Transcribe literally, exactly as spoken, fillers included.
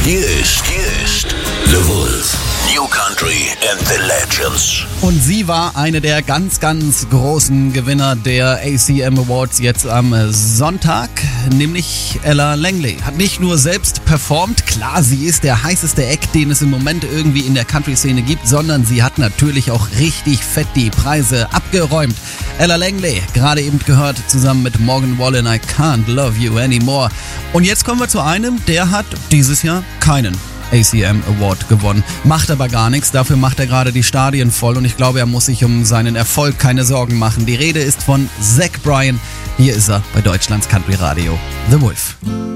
Hier ist, hier ist The Wolf. New Country and the Legends. Und sie war eine der ganz, ganz großen Gewinner der A C M Awards jetzt am Sonntag, nämlich Ella Langley. Hat nicht nur selbst performt, klar, sie ist der heißeste Act, den es im Moment irgendwie in der Country-Szene gibt, sondern sie hat natürlich auch richtig fett die Preise abgeräumt. Ella Langley, gerade eben gehört, zusammen mit Morgan Wallen, I Can't Love You Anymore. Und jetzt kommen wir zu einem, der hat dieses Jahr keinen A C M Award gewonnen. Macht aber gar nichts, dafür macht er gerade die Stadien voll und ich glaube, er muss sich um seinen Erfolg keine Sorgen machen. Die Rede ist von Zach Bryan. Hier ist er bei Deutschlands Country Radio, The Wolf.